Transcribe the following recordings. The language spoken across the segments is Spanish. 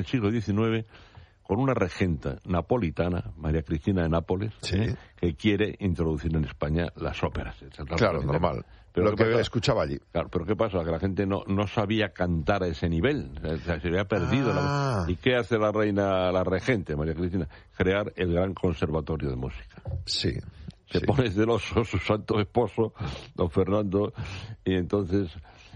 siglo XIX con una regenta napolitana, María Cristina de Nápoles, que quiere introducir en España las óperas. Claro, normal. Pero lo que escuchaba allí. Claro, pero ¿qué pasa? Que la gente no sabía cantar a ese nivel. O sea, se había perdido. ¿Y qué hace la reina, la regente, María Cristina? Crear el gran conservatorio de música. Sí. Se pone celoso su santo esposo, don Fernando, y entonces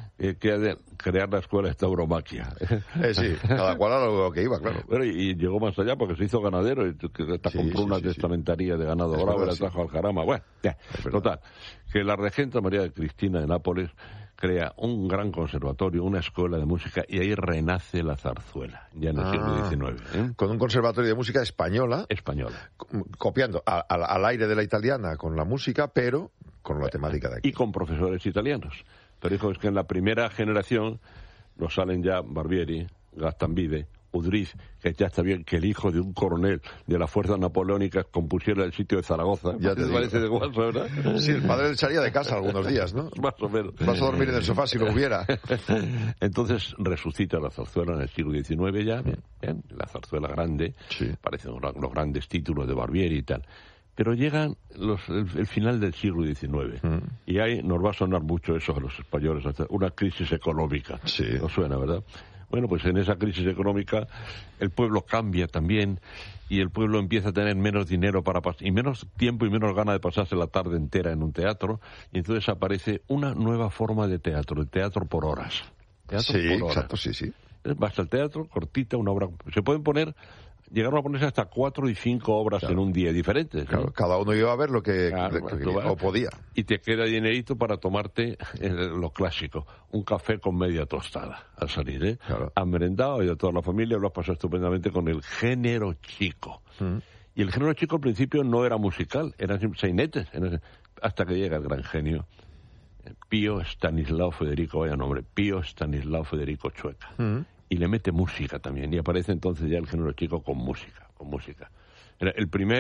crear la escuela de tauromaquia. Sí, cada cual a lo que iba, claro. Bueno, y llegó más allá porque se hizo ganadero y compró una testamentaría de ganado bravo y la trajo al Jarama. Bueno, total, que la regenta María Cristina de Nápoles crea un gran conservatorio, una escuela de música, y ahí renace la zarzuela, ya en el siglo XIX. Con un conservatorio de música española. Copiando al aire de la italiana con la música, pero con la temática de aquí. Y con profesores italianos. Pero dijo, es que en la primera generación nos salen ya Barbieri, Gastambide, Udriz, que ya está bien que el hijo de un coronel de las fuerzas napoleónicas compusiera el sitio de Zaragoza. Ya te parece de guaso, ¿verdad? Sí, el padre le echaría de casa algunos días, ¿no? Más o menos. Vas a dormir en el sofá si lo hubiera. Entonces resucita la zarzuela en el siglo XIX ya, bien, la zarzuela grande, parecen los grandes títulos de Barbieri y tal. Pero llegan el final del siglo XIX y ahí nos va a sonar mucho eso a los españoles, una crisis económica. ¿No suena, verdad? Bueno, pues en esa crisis económica el pueblo cambia también y el pueblo empieza a tener menos dinero y menos tiempo y menos ganas de pasarse la tarde entera en un teatro, y entonces aparece una nueva forma de teatro, el teatro por horas. Exacto, sí. Basta el teatro, cortita, una obra. Se pueden poner... Llegaron a ponerse hasta 4 y 5 obras en un día diferentes. Claro, cada uno iba a ver lo que podía. Y te queda dinerito para tomarte lo clásico, un café con media tostada al salir, ¿eh? Claro. Han merendado y a toda la familia lo has pasado estupendamente con el género chico. Y el género chico al principio no era musical, eran sainetes, hasta que llega el gran genio. Pío Stanislao Federico, vaya nombre, Pío Stanislao Federico Chueca. Y le mete música también, y aparece entonces ya el género chico con música. Era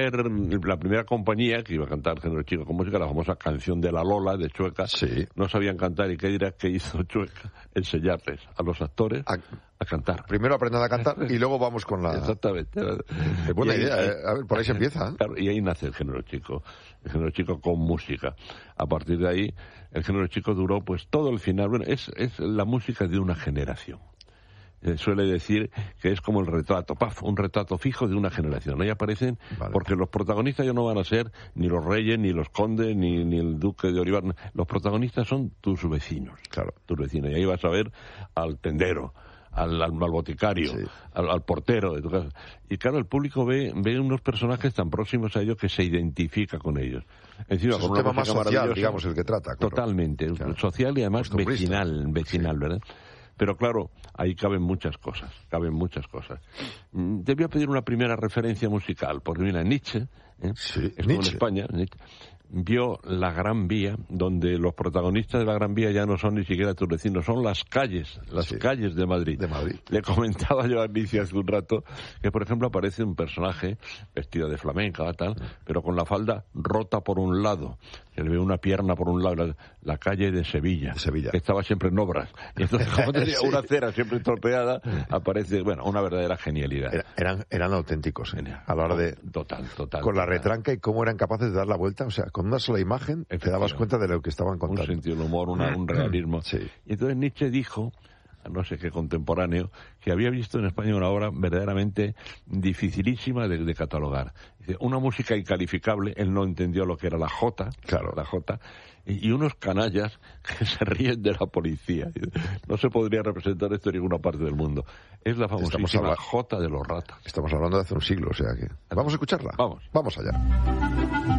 la primera compañía que iba a cantar el género chico con música, la famosa canción de la Lola de Chueca. No sabían cantar, y ¿qué dirás que hizo Chueca? Enseñarles a los actores a cantar. Primero aprendan a cantar y luego vamos con la... Exactamente. Qué buena idea, a ver, por ahí se empieza. Claro, y ahí nace el género chico con música. A partir de ahí, el género chico duró pues todo el final. Bueno, es la música de una generación. Suele decir que es como el retrato, un retrato fijo de una generación. Ahí aparecen, porque los protagonistas ya no van a ser ni los reyes, ni los condes, ni el duque de Olivar. Los protagonistas son tus vecinos. Claro. Tus vecinos. Y ahí vas a ver al tendero, al boticario, al portero de tu casa. Y claro, el público ve unos personajes tan próximos a ellos que se identifica con ellos. Encima, es un tema más social, digamos, el que trata. Claro. Totalmente. Claro. Social y además vecinal, ¿verdad? Pero claro, ahí caben muchas cosas. Te voy a pedir una primera referencia musical, porque mira, Nietzsche, estuvo en España, Nietzsche, vio la Gran Vía, donde los protagonistas de la Gran Vía ya no son ni siquiera tus vecinos, son las calles de Madrid. Le comentaba yo a Nietzsche hace un rato que, por ejemplo, aparece un personaje vestido de flamenca, tal, pero con la falda rota por un lado. Se le ve una pierna por un lado, la calle de Sevilla, que estaba siempre en obras. Y entonces, como tenía una acera siempre estropeada, aparece, una verdadera genialidad. Eran auténticos, a la hora de... Total. Con la retranca y cómo eran capaces de dar la vuelta, o sea, con una sola imagen te dabas cuenta de lo que estaban contando. Un sentido del humor, un realismo. Y entonces Nietzsche dijo, no sé qué contemporáneo, que había visto en España una obra verdaderamente dificilísima de catalogar. Dice, una música incalificable, él no entendió lo que era la jota, y unos canallas que se ríen de la policía. No se podría representar esto en ninguna parte del mundo. Es la famosísima jota de los ratas. Estamos hablando de hace un siglo, o sea que... ¿Vamos a escucharla? Vamos. Vamos allá.